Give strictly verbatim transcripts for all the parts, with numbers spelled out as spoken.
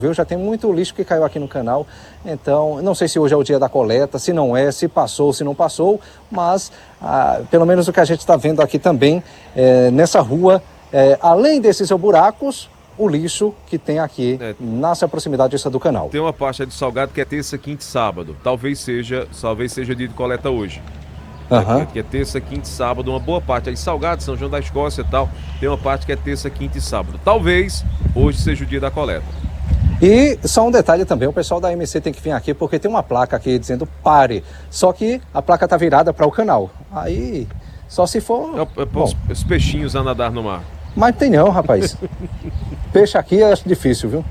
Viu? Já tem muito lixo que caiu aqui no canal, então não sei se hoje é o dia da coleta, se não é, se passou, se não passou, mas ah, pelo menos o que a gente está vendo aqui também, é, nessa rua, é, além desses buracos, o lixo que tem aqui é. nessa proximidade do canal. Tem uma parte de Salgado que é terça, quinta e sábado, talvez seja, talvez seja dia de coleta hoje. Uhum. Que é terça, quinta e sábado, uma boa parte aí, Salgado, São João da Escócia e tal, tem uma parte que é terça, quinta e sábado. Talvez hoje seja o dia da coleta. E só um detalhe também, o pessoal da M C tem que vir aqui porque tem uma placa aqui dizendo pare, só que a placa tá virada para o canal. Aí, só se for... É, é os, os peixinhos a nadar no mar. Mas tem não, rapaz. Peixe aqui eu acho difícil, viu?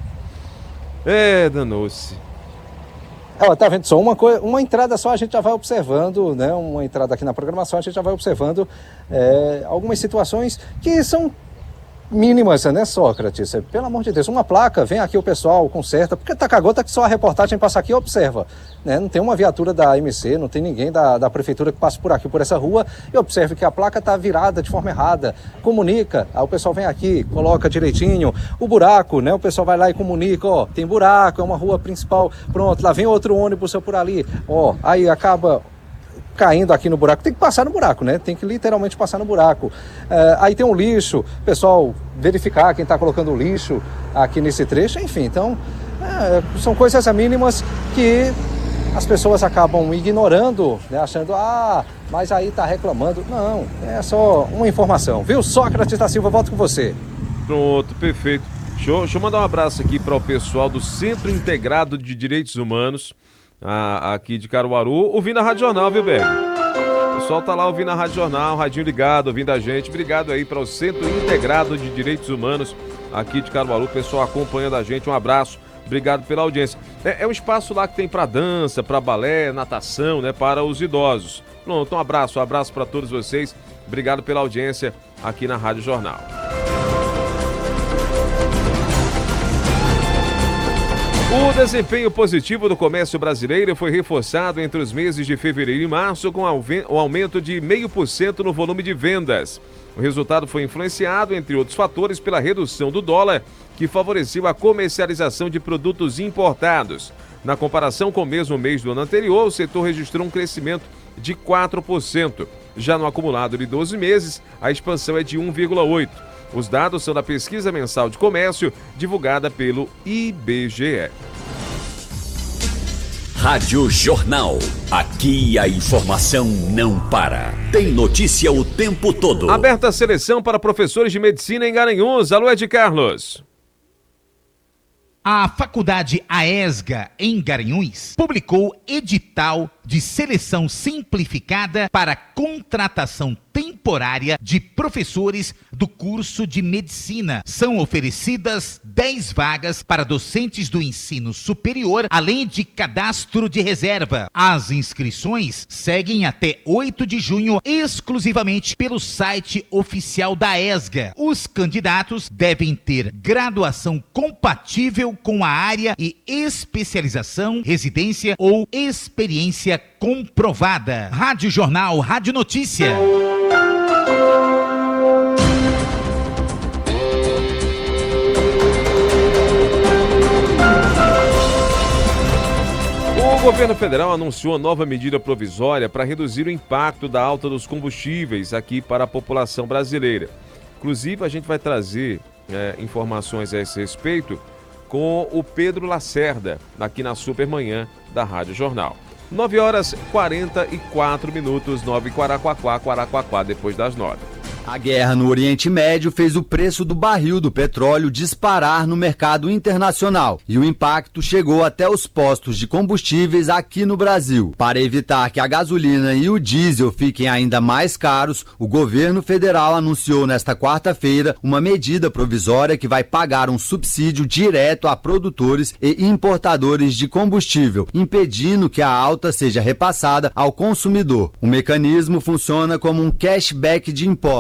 É, danou-se. Ela tá vendo só uma coisa, uma entrada só a gente já vai observando, né? Uma entrada aqui na programação a gente já vai observando é, algumas situações que são mínimas, né, Sócrates? Pelo amor de Deus, uma placa, vem aqui o pessoal, conserta, porque tá com a gota que só a reportagem passa aqui e observa, né? Não tem uma viatura da M C, não tem ninguém da, da prefeitura que passa por aqui, por essa rua, e observe que a placa tá virada de forma errada, comunica, aí o pessoal vem aqui, coloca direitinho, o buraco, né? O pessoal vai lá e comunica, ó, tem buraco, é uma rua principal, pronto, lá vem outro ônibus por ali, ó, aí acaba caindo aqui no buraco, tem que passar no buraco, né? Tem que literalmente passar no buraco. É, aí tem um lixo, pessoal verificar quem está colocando o lixo aqui nesse trecho, enfim, então é, são coisas mínimas que as pessoas acabam ignorando, né? Achando, ah, mas aí está reclamando. Não, é só uma informação, viu? Sócrates da Silva, volto com você. Pronto, perfeito. Deixa eu, deixa eu mandar um abraço aqui para o pessoal do Centro Integrado de Direitos Humanos, Ah, aqui de Caruaru, ouvindo a Rádio Jornal, viu, Berg? O pessoal tá lá ouvindo a Rádio Jornal, radinho ligado, ouvindo a gente. Obrigado aí para o Centro Integrado de Direitos Humanos aqui de Caruaru, o pessoal acompanhando a gente. Um abraço, obrigado pela audiência. É, é um espaço lá que tem para dança, para balé, natação, né, para os idosos. Pronto, um abraço, um abraço para todos vocês. Obrigado pela audiência aqui na Rádio Jornal. O desempenho positivo do comércio brasileiro foi reforçado entre os meses de fevereiro e março com o aumento de zero vírgula cinco por cento no volume de vendas. O resultado foi influenciado, entre outros fatores, pela redução do dólar, que favoreceu a comercialização de produtos importados. Na comparação com o mesmo mês do ano anterior, o setor registrou um crescimento de quatro por cento. Já no acumulado de doze meses, a expansão é de um vírgula oito por cento. Os dados são da pesquisa mensal de comércio, divulgada pelo I B G E. Rádio Jornal. Aqui a informação não para. Tem notícia o tempo todo. Aberta a seleção para professores de medicina em Garanhuns. Alô, Ed Carlos. A Faculdade AESGA, em Garanhuns, publicou edital de seleção simplificada para contratação temporária de professores do curso de medicina. São oferecidas dez vagas para docentes do ensino superior, além de cadastro de reserva. As inscrições seguem até oito de junho, exclusivamente pelo site oficial da AESGA. Os candidatos devem ter graduação compatível com a área e especialização, residência ou experiência comprovada. Rádio Jornal, Rádio Notícia. O governo federal anunciou nova medida provisória para reduzir o impacto da alta dos combustíveis aqui para a população brasileira. Inclusive, a gente vai trazer é, informações a esse respeito com o Pedro Lacerda, aqui na Supermanhã da Rádio Jornal. nove horas e quarenta e quatro minutos, nove Quaraquaquá, Quaraquaquá, depois das nove. A guerra no Oriente Médio fez o preço do barril do petróleo disparar no mercado internacional e o impacto chegou até os postos de combustíveis aqui no Brasil. Para evitar que a gasolina e o diesel fiquem ainda mais caros, o governo federal anunciou nesta quarta-feira uma medida provisória que vai pagar um subsídio direto a produtores e importadores de combustível, impedindo que a alta seja repassada ao consumidor. O mecanismo funciona como um cashback de impostos.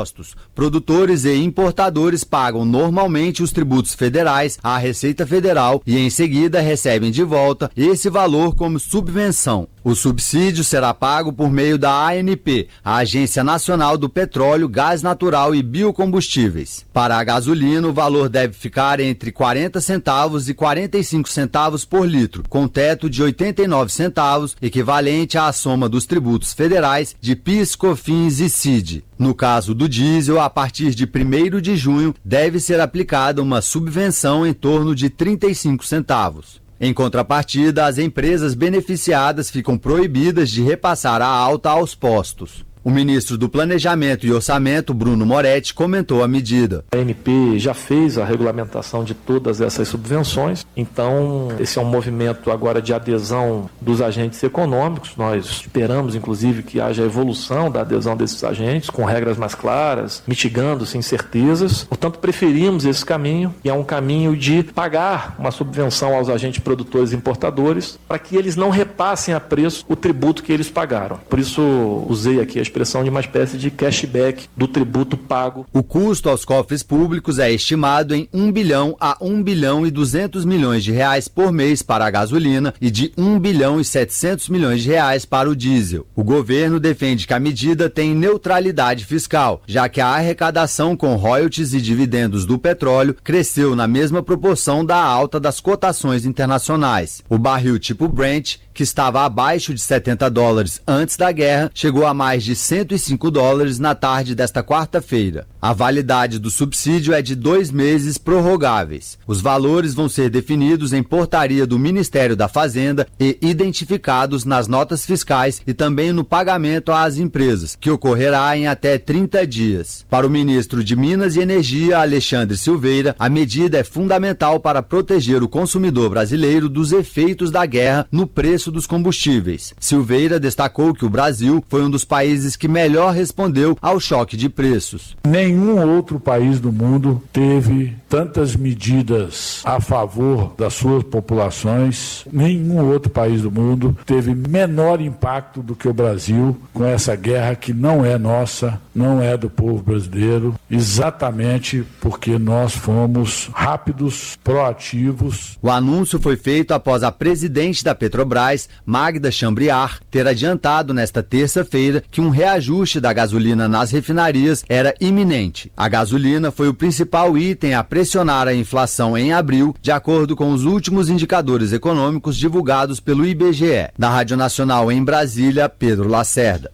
impostos. Produtores e importadores pagam normalmente os tributos federais à Receita Federal e, em seguida, recebem de volta esse valor como subvenção. O subsídio será pago por meio da A N P, a Agência Nacional do Petróleo, Gás Natural e Biocombustíveis. Para a gasolina, o valor deve ficar entre quarenta centavos e quarenta e cinco centavos por litro, com teto de oitenta e nove centavos, equivalente à soma dos tributos federais de PIS, COFINS e C I D. No caso do diesel, a partir de primeiro de junho, deve ser aplicada uma subvenção em torno de trinta e cinco centavos. Em contrapartida, as empresas beneficiadas ficam proibidas de repassar a alta aos postos. O ministro do Planejamento e Orçamento, Bruno Moretti, comentou a medida. A A N P já fez a regulamentação de todas essas subvenções, então esse é um movimento agora de adesão dos agentes econômicos. Nós esperamos, inclusive, que haja evolução da adesão desses agentes, com regras mais claras, mitigando-se incertezas. Portanto, preferimos esse caminho, que é um caminho de pagar uma subvenção aos agentes produtores e importadores, para que eles não repassem a preço o tributo que eles pagaram. Por isso, usei aqui a expressão de uma espécie de cashback do tributo pago. O custo aos cofres públicos é estimado em um bilhão a um bilhão e duzentos milhões de reais por mês para a gasolina e de um bilhão e setecentos milhões de reais para o diesel. O governo defende que a medida tem neutralidade fiscal, já que a arrecadação com royalties e dividendos do petróleo cresceu na mesma proporção da alta das cotações internacionais. O barril tipo Brent, que estava abaixo de setenta dólares antes da guerra, chegou a mais de cento e cinco dólares na tarde desta quarta-feira. A validade do subsídio é de dois meses prorrogáveis. Os valores vão ser definidos em portaria do Ministério da Fazenda e identificados nas notas fiscais e também no pagamento às empresas, que ocorrerá em até trinta dias. Para o ministro de Minas e Energia, Alexandre Silveira, a medida é fundamental para proteger o consumidor brasileiro dos efeitos da guerra no preço dos combustíveis. Silveira destacou que o Brasil foi um dos países que melhor respondeu ao choque de preços. Nenhum outro país do mundo teve tantas medidas a favor das suas populações, nenhum outro país do mundo teve menor impacto do que o Brasil com essa guerra que não é nossa, não é do povo brasileiro, exatamente porque nós fomos rápidos, proativos. O anúncio foi feito após a presidente da Petrobras, Magda Chambriard, ter adiantado nesta terça-feira que um reajuste da gasolina nas refinarias era iminente. A gasolina foi o principal item a pressionar a inflação em abril, de acordo com os últimos indicadores econômicos divulgados pelo I B G E. Da Rádio Nacional em Brasília, Pedro Lacerda.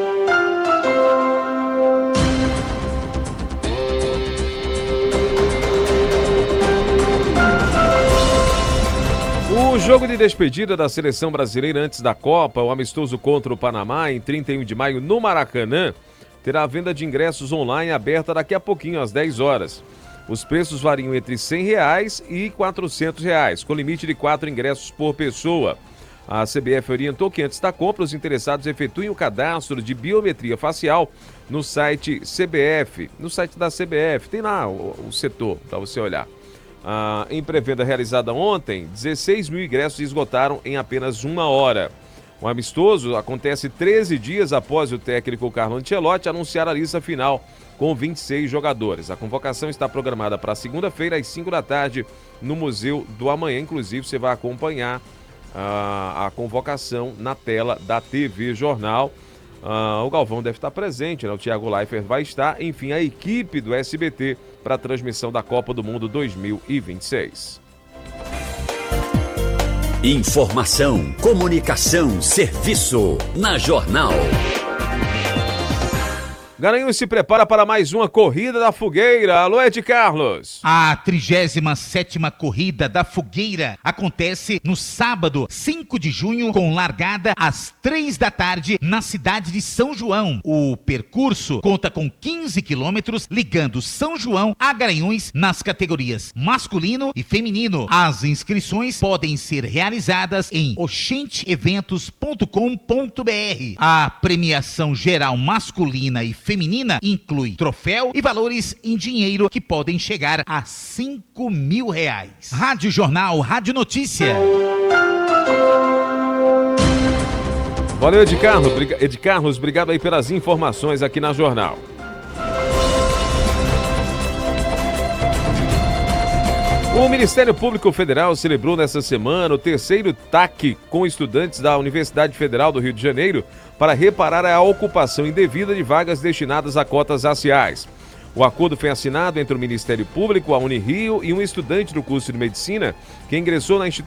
O jogo de despedida da seleção brasileira antes da Copa, o amistoso contra o Panamá, em trinta e um de maio no Maracanã, terá a venda de ingressos online aberta daqui a pouquinho, às dez horas. Os preços variam entre cem reais e quatrocentos reais, com limite de quatro ingressos por pessoa. A C B F orientou que antes da compra, os interessados efetuem o cadastro de biometria facial no site C B F, no site da C B F, tem lá o, o setor para você olhar. Ah, em pré-venda realizada ontem, dezesseis mil ingressos esgotaram em apenas uma hora. O amistoso acontece treze dias após o técnico Carlo Ancelotti anunciar a lista final com vinte e seis jogadores. A convocação está programada para segunda-feira às cinco da tarde no Museu do Amanhã. Inclusive, você vai acompanhar ah, a convocação na tela da T V Jornal. Ah, o Galvão deve estar presente, né? O Thiago Leifert vai estar. Enfim, a equipe do S B T para a transmissão da Copa do Mundo dois mil e vinte e seis. Informação, comunicação, serviço. Na Jornal. Garanhuns se prepara para mais uma Corrida da Fogueira. Alô, Ed Carlos. A trigésima sétima Corrida da Fogueira acontece no sábado, cinco de junho, com largada às três da tarde na cidade de São João. O percurso conta com quinze quilômetros, ligando São João a Garanhuns nas categorias masculino e feminino. As inscrições podem ser realizadas em oxente eventos ponto com ponto b r. A premiação geral masculina e feminina inclui troféu e valores em dinheiro que podem chegar a cinco mil reais. Rádio Jornal, Rádio Notícia. Valeu, Ed Carlos. Ed Carlos, obrigado aí pelas informações aqui na Jornal. O Ministério Público Federal celebrou nesta semana o terceiro T A C com estudantes da Universidade Federal do Rio de Janeiro para reparar a ocupação indevida de vagas destinadas a cotas raciais. O acordo foi assinado entre o Ministério Público, a Unirio e um estudante do curso de Medicina que ingressou na instituição